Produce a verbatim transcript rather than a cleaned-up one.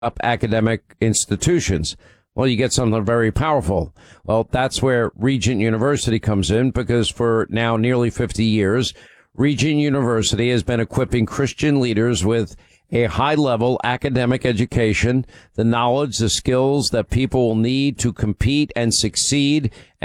up academic institutions. Well, you get something very powerful. Well, that's where Regent University comes in, because for now nearly fifty years, Regent University has been equipping Christian leaders with a high-level academic education, the knowledge, the skills that people will need to compete and succeed